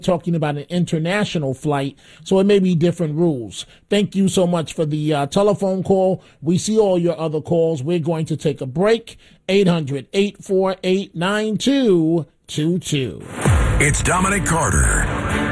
talking about an international flight, so it may be different rules. Thank you so much for the telephone call. We see all your other calls. We're going to take a break. 800-848-9222. It's Dominic Carter.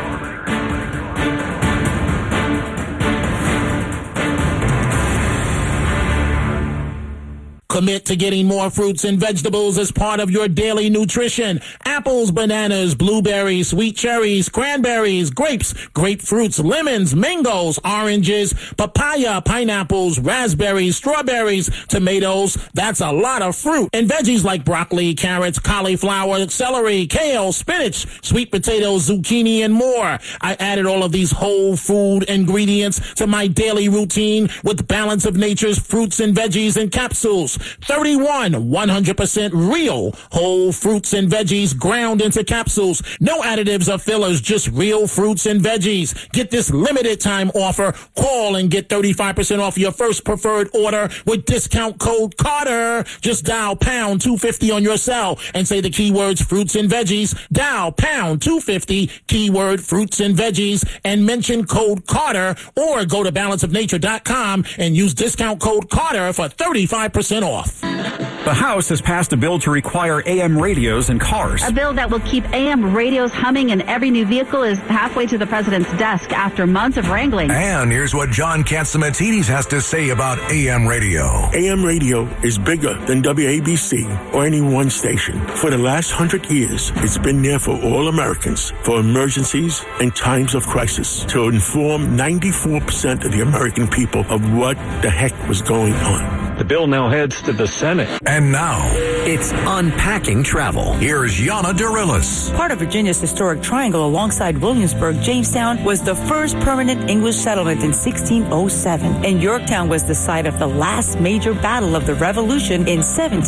Commit to getting more fruits and vegetables as part of your daily nutrition. Apples, bananas, blueberries, sweet cherries, cranberries, grapes, grapefruits, lemons, mangoes, oranges, papaya, pineapples, raspberries, strawberries, tomatoes. That's a lot of fruit. And veggies like broccoli, carrots, cauliflower, celery, kale, spinach, sweet potatoes, zucchini, and more. I added all of these whole food ingredients to my daily routine with Balance of Nature's fruits and veggies in capsules. 31 100% real whole fruits and veggies ground into capsules. No additives or fillers, just real fruits and veggies. Get this limited time offer. Call and get 35% off your first preferred order with discount code Carter. Just dial pound 250 on your cell and say the keywords fruits and veggies. Dial pound 250 keyword fruits and veggies and mention code Carter, or go to balanceofnature.com and use discount code Carter for 35% off. The House has passed a bill to require AM radios in cars. A bill that will keep AM radios humming in every new vehicle is halfway to the president's desk after months of wrangling. And here's what John Catsimatidis has to say about AM radio. AM radio is bigger than WABC or any one station. For the last 100 years, it's been there for all Americans, for emergencies and times of crisis, to inform 94% of the American people of what the heck was going on. The bill now heads to the Senate. And now, it's Unpacking Travel. Here's Yana Dorillis. Part of Virginia's historic triangle alongside Williamsburg, Jamestown was the first permanent English settlement in 1607. And Yorktown was the site of the last major battle of the Revolution in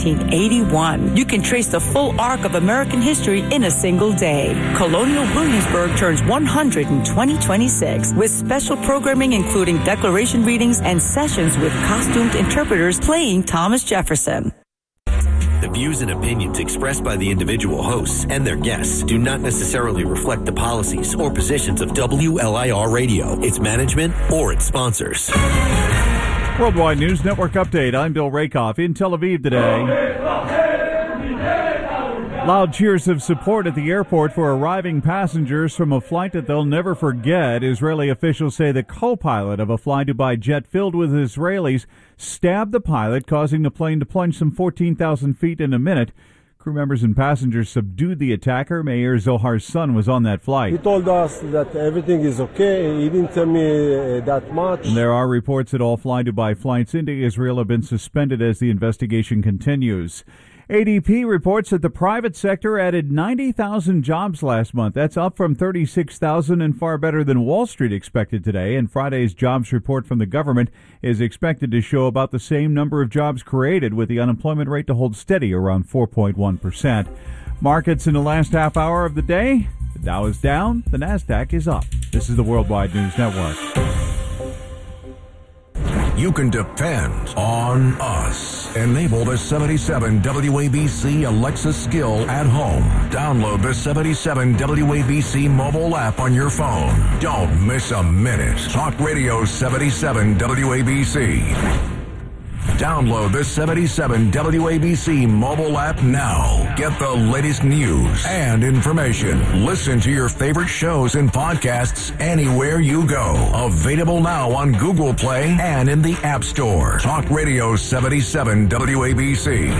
1781. You can trace the full arc of American history in a single day. Colonial Williamsburg turns 100 in 2026 with special programming including declaration readings and sessions with costumed interpreters playing Thomas Jefferson. The views and opinions expressed by the individual hosts and their guests do not necessarily reflect the policies or positions of WLIR Radio, its management, or its sponsors. Worldwide News Network update. I'm Bill Rakoff in Tel Aviv today. Loud cheers of support at the airport for arriving passengers from a flight that they'll never forget. Israeli officials say the co-pilot of a Fly Dubai jet filled with Israelis stabbed the pilot, causing the plane to plunge some 14,000 feet in a minute. Crew members and passengers subdued the attacker. Mayor Zohar's son was on that flight. He told us that everything is okay. He didn't tell me that much. And there are reports that all Fly Dubai flights into Israel have been suspended as the investigation continues. ADP reports that the private sector added 90,000 jobs last month. That's up from 36,000 and far better than Wall Street expected today. And Friday's jobs report from the government is expected to show about the same number of jobs created, with the unemployment rate to hold steady around 4.1%. Markets in the last half hour of the day. The Dow is down. The Nasdaq is up. This is the Worldwide News Network. You can depend on us. Enable the 77 WABC Alexa skill at home. Download the 77 WABC mobile app on your phone. Don't miss a minute. Talk Radio 77 WABC. Download the 77 WABC mobile app now. Get the latest news and information. Listen to your favorite shows and podcasts anywhere you go. Available now on Google Play and in the App Store. Talk Radio 77 WABC.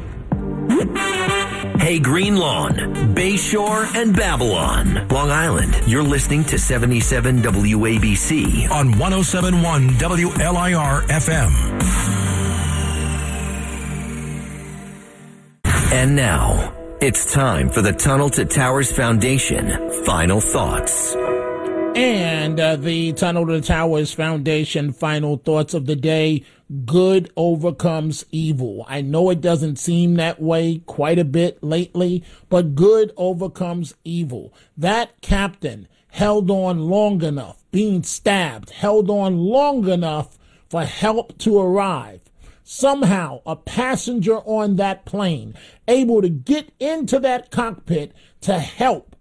Hey, Green Lawn, Bayshore, and Babylon, Long Island. You're listening to 77 WABC on 107.1 WLIR FM. And now, it's time for the Tunnel to Towers Foundation Final Thoughts. And the Tunnel to Towers Foundation final thoughts of the day: good overcomes evil. I know it doesn't seem that way quite a bit lately, but good overcomes evil. That captain held on long enough, being stabbed, held on long enough for help to arrive. Somehow, a passenger on that plane able to get into that cockpit to help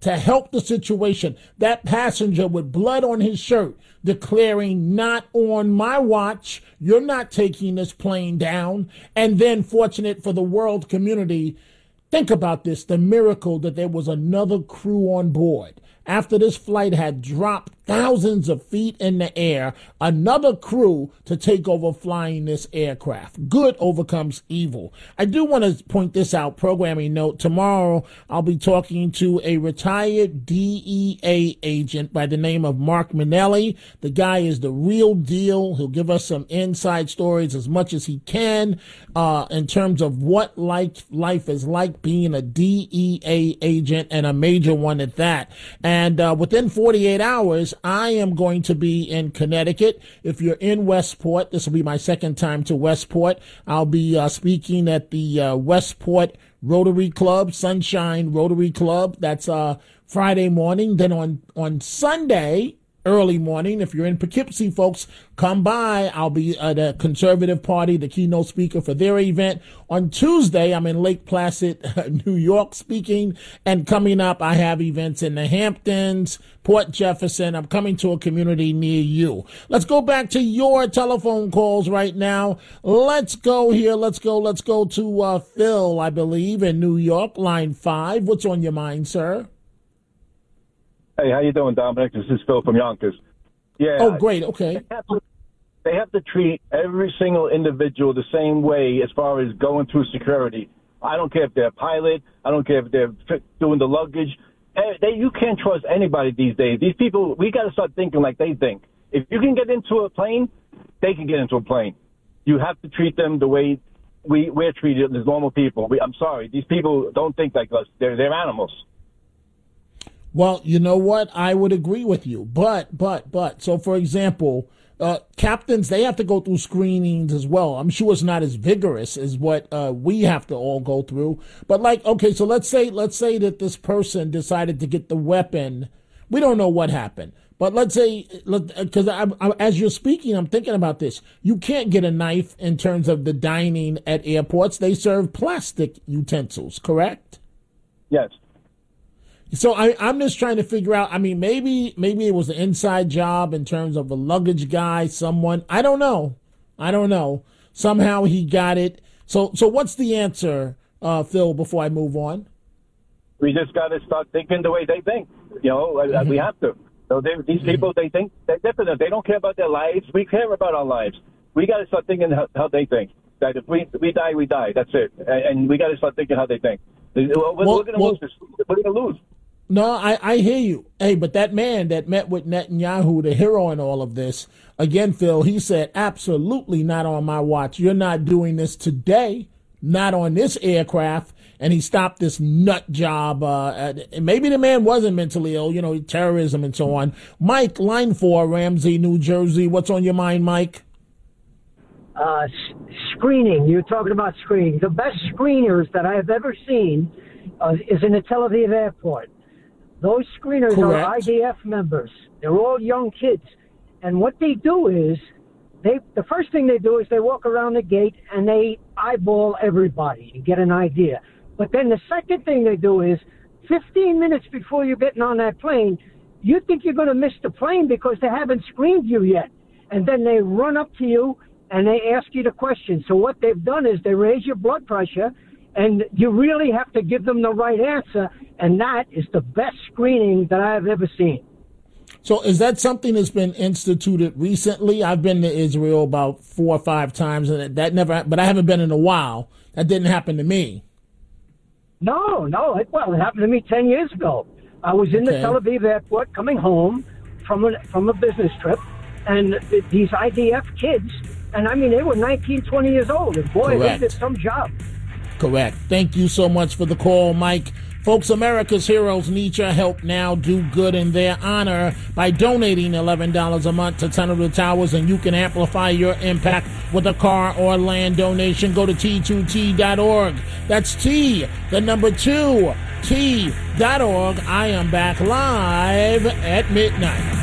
to help the situation. That passenger with blood on his shirt declaring, not on my watch, you're not taking this plane down. And then, fortunate for the world community, think about this, the miracle that there was another crew on board. After this flight had dropped thousands of feet in the air, another crew to take over flying this aircraft. Good overcomes evil. I do want to point this out, programming note. Tomorrow, I'll be talking to a retired DEA agent by the name of Mark Minnelli. The guy is the real deal. He'll give us some inside stories as much as he can in terms of what life is like being a DEA agent, and a major one at that. And within 48 hours, I am going to be in Connecticut. If you're in Westport, this will be my second time to Westport. I'll be speaking at the Westport Rotary Club, Sunshine Rotary Club. That's Friday morning. Then on Sunday, early morning, if you're in Poughkeepsie, folks, come by. I'll be at a conservative party, the keynote speaker for their event. On Tuesday, I'm in Lake Placid, New York, speaking. And coming up, I have events in the Hamptons, Port Jefferson. I'm coming to a community near you. Let's go back to your telephone calls right now. Let's go here. Let's go to Phil, I believe, in New York, line 5. What's on your mind, sir? Hey, how you doing, Dominic? This is Phil from Yonkers. Yeah. Oh, great. Okay. They have to treat every single individual the same way as far as going through security. I don't care if they're a pilot. I don't care if they're doing the luggage. You can't trust anybody these days. These people, we got to start thinking like they think. If you can get into a plane, they can get into a plane. You have to treat them the way we're treated as normal people. I'm sorry. These people don't think like us. They're animals. Well, you know what? I would agree with you. But, so for example, captains, they have to go through screenings as well. I'm sure it's not as vigorous as what we have to all go through. But okay, so let's say that this person decided to get the weapon. We don't know what happened. But let's say, because as you're speaking, I'm thinking about this. You can't get a knife in terms of the dining at airports. They serve plastic utensils, correct? Yes. So I'm just trying to figure out, I mean, maybe it was an inside job in terms of a luggage guy, someone. I don't know. Somehow he got it. So what's the answer, Phil, before I move on? We just got to start thinking the way they think. We have to. So these people, they think they're different. They don't care about their lives. We care about our lives. We got to start thinking how they think. That if we die, we die. That's it. And we got to start thinking how they think. We're going to lose this. We're going to lose. No, I hear you. Hey, but that man that met with Netanyahu, the hero in all of this, again, Phil, he said, absolutely not on my watch. You're not doing this today, not on this aircraft. And he stopped this nut job. Maybe the man wasn't mentally ill, terrorism and so on. Mike, line 4, Ramsey, New Jersey. What's on your mind, Mike? Screening. You're talking about screening. The best screeners that I have ever seen is in the Tel Aviv airport. Those screeners Correct. are IDF members. They're all young kids. And what they do is, the first thing they do is they walk around the gate and they eyeball everybody to get an idea. But then the second thing they do is, 15 minutes before you're getting on that plane, you think you're going to miss the plane because they haven't screened you yet. And then they run up to you and they ask you the question. So what they've done is they raise your blood pressure, and you really have to give them the right answer, and that is the best screening that I have ever seen. So is that something that's been instituted recently? I've been to Israel about 4 or 5 times, and but I haven't been in a while. That didn't happen to me. No. It happened to me 10 years ago. I was in the Tel Aviv airport coming home from a business trip, and these IDF kids, and I mean, they were 19, 20 years old, and boy, Correct. They did some job. Correct. Thank you so much for the call, Mike. Folks, America's heroes need your help now. Do good in their honor by donating $11 a month to Tunnel to Towers, and you can amplify your impact with a car or land donation. Go to T2T.org. That's T, the number 2, T.org. I am back live at midnight.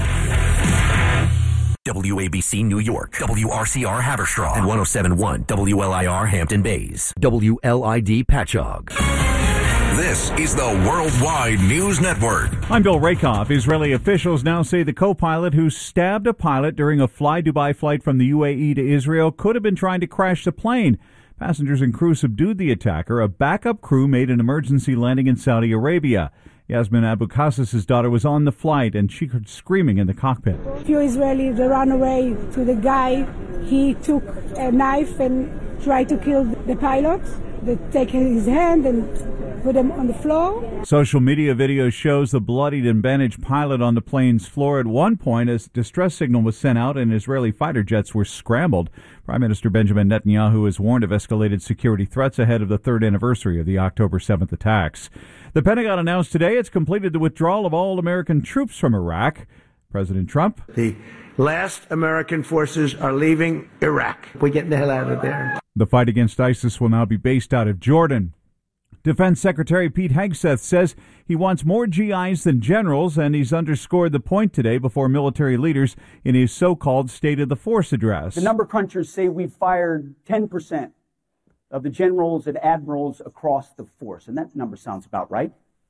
WABC New York, WRCR Haverstraw, and 107.1 WLIR Hampton Bays, WLID Patchogue. This is the Worldwide News Network. I'm Bill Rakoff. Israeli officials now say the co-pilot who stabbed a pilot during a Fly Dubai flight from the UAE to Israel could have been trying to crash the plane. Passengers and crew subdued the attacker. A backup crew made an emergency landing in Saudi Arabia. Yasmin Abu Qassas' daughter was on the flight, and she heard screaming in the cockpit. A few Israelis ran away to the guy. He took a knife and tried to kill the pilot. They take his hand and put him on the floor. Social media video shows the bloodied and bandaged pilot on the plane's floor. At one point, a distress signal was sent out and Israeli fighter jets were scrambled. Prime Minister Benjamin Netanyahu has warned of escalated security threats ahead of the third anniversary of the October 7th attacks. The Pentagon announced today it's completed the withdrawal of all American troops from Iraq. President Trump. The last American forces are leaving Iraq. We're getting the hell out of there. The fight against ISIS will now be based out of Jordan. Defense Secretary Pete Hegseth says he wants more GIs than generals, and he's underscored the point today before military leaders in his so-called State of the Force address. The number crunchers say we've fired 10% of the generals and admirals across the force, and that number sounds about right.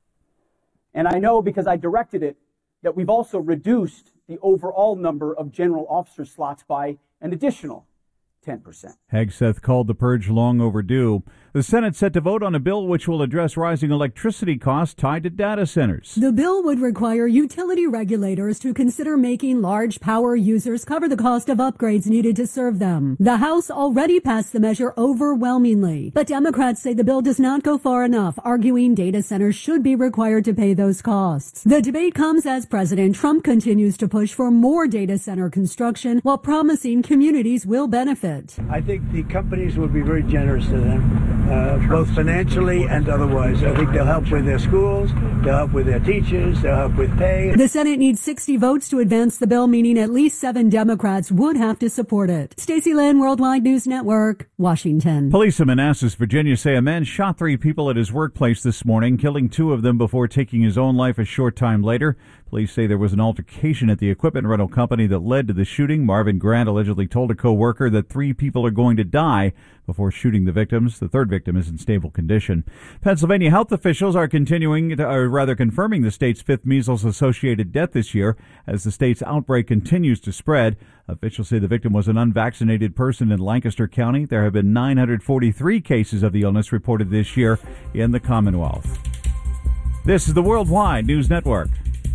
And I know because I directed it that we've also reduced the overall number of general officer slots by an additional 10%. Hegseth called the purge long overdue. The Senate set to vote on a bill which will address rising electricity costs tied to data centers. The bill would require utility regulators to consider making large power users cover the cost of upgrades needed to serve them. The House already passed the measure overwhelmingly, but Democrats say the bill does not go far enough, arguing data centers should be required to pay those costs. The debate comes as President Trump continues to push for more data center construction while promising communities will benefit. I think the companies will be very generous to them. Both financially and otherwise. I think they'll help with their schools, they'll help with their teachers, they'll help with pay. The Senate needs 60 votes to advance the bill, meaning at least 7 Democrats would have to support it. Stacey Lynn, Worldwide News Network, Washington. Police in Manassas, Virginia say a man shot 3 people at his workplace this morning, killing 2 of them before taking his own life a short time later. Police say there was an altercation at the equipment rental company that led to the shooting. Marvin Grant allegedly told a co-worker that 3 people are going to die before shooting the victims. The third victim is in stable condition. Pennsylvania health officials are confirming the state's 5th measles-associated death this year as the state's outbreak continues to spread. Officials say the victim was an unvaccinated person in Lancaster County. There have been 943 cases of the illness reported this year in the Commonwealth. This is the Worldwide News Network.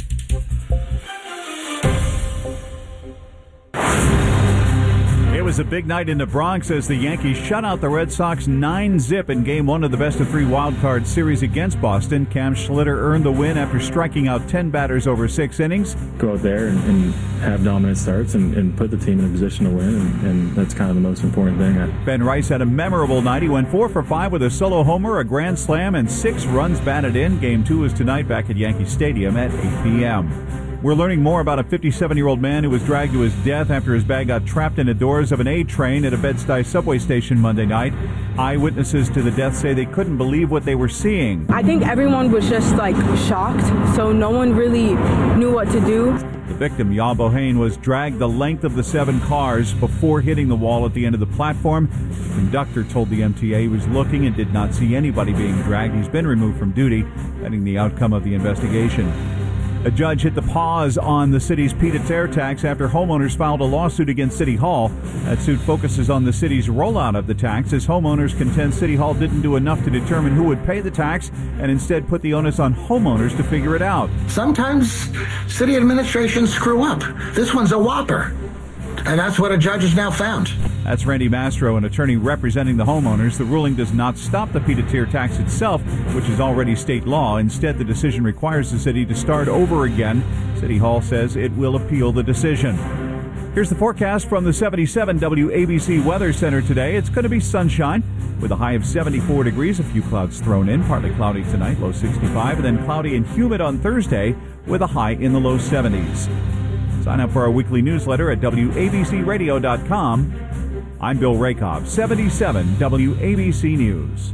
It was a big night in the Bronx as the Yankees shut out the Red Sox 9-zip in Game 1 of the best-of-3 wildcard series against Boston. Cam Schlitter earned the win after striking out 10 batters over 6 innings. Go out there and have dominant starts and put the team in a position to win, and that's kind of the most important thing. Ben Rice had a memorable night. He went 4 for 5 with a solo homer, a grand slam, and 6 runs batted in. Game 2 is tonight back at Yankee Stadium at 8 p.m. We're learning more about a 57-year-old man who was dragged to his death after his bag got trapped in the doors of an A train at a Bed-Stuy subway station Monday night. Eyewitnesses to the death say they couldn't believe what they were seeing. I think everyone was just shocked, so no one really knew what to do. The victim, Yaw Bohane, was dragged the length of the 7 cars before hitting the wall at the end of the platform. The conductor told the MTA he was looking and did not see anybody being dragged. He's been removed from duty, pending the outcome of the investigation. A judge hit the pause on the city's pied-à-terre tax after homeowners filed a lawsuit against City Hall. That suit focuses on the city's rollout of the tax, as homeowners contend City Hall didn't do enough to determine who would pay the tax and instead put the onus on homeowners to figure it out. Sometimes city administrations screw up. This one's a whopper. And that's what a judge has now found. That's Randy Mastro, an attorney representing the homeowners. The ruling does not stop the pied-à-terre tax itself, which is already state law. Instead, the decision requires the city to start over again. City Hall says it will appeal the decision. Here's the forecast from the 77 WABC Weather Center today. It's going to be sunshine with a high of 74 degrees, a few clouds thrown in, partly cloudy tonight, low 65, and then cloudy and humid on Thursday with a high in the low 70s. Sign up for our weekly newsletter at WABCRadio.com. I'm Bill Rakoff, 77 WABC News.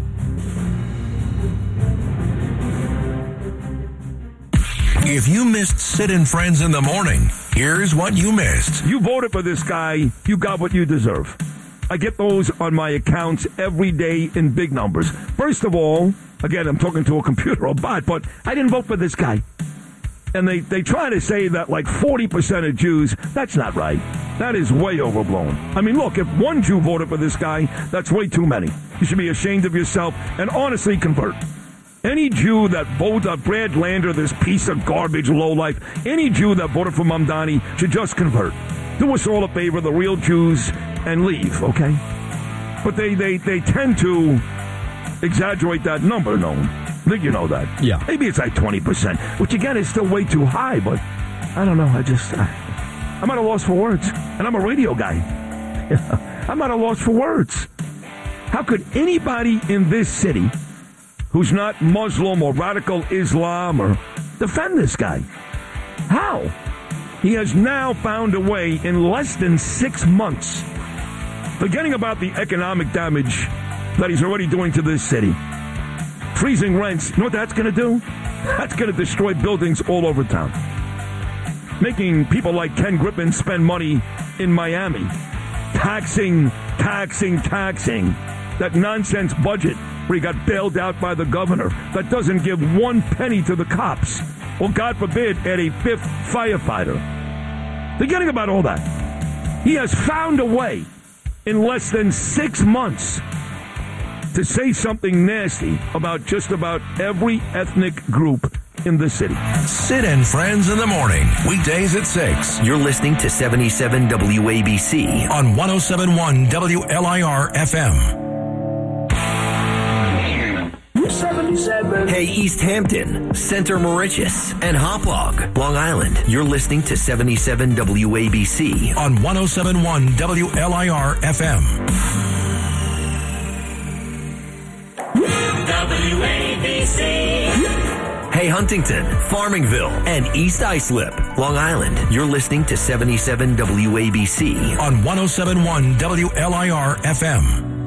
If you missed Sid and Friends in the morning, here's what you missed. You voted for this guy, you got what you deserve. I get those on my accounts every day in big numbers. First of all, Again, I'm talking to a computer or bot, but I didn't vote for this guy. And they try to say that like 40% of Jews, that's not right. That is way overblown. I mean, look, if one Jew voted for this guy, that's way too many. You should be ashamed of yourself and honestly convert. Any Jew that voted Brad Lander, this piece of garbage lowlife, any Jew that voted for Mamdani should just convert. Do us all a favor, the real Jews, and leave, okay? But they tend to exaggerate that number, no? I think you know that. Yeah. Maybe it's like 20%, which again is still way too high, but I don't know. I'm at a loss for words. And I'm a radio guy. I'm at a loss for words. How could anybody in this city who's not Muslim or radical Islam or defend this guy? How? He has now found a way in less than 6 months, forgetting about the economic damage that he's already doing to this city. Freezing rents, you know what that's going to do? That's going to destroy buildings all over town. Making people like Ken Griffin spend money in Miami. Taxing. That nonsense budget where he got bailed out by the governor that doesn't give 1 penny to the cops. Or, God forbid, add a 5th firefighter. Forgetting about all that. He has found a way in less than 6 months to say something nasty about just about every ethnic group in the city. Sid and Friends in the morning, weekdays at 6. You're listening to 77 WABC on 107.1 WLIR FM. 77. Hey, East Hampton, Center Moriches, and Hauppauge, Long Island. You're listening to 77 WABC on 107.1 WLIR FM. WABC. Hey, Huntington, Farmingville, and East Islip, Long Island. You're listening to 77 WABC on 107.1 WLIR FM.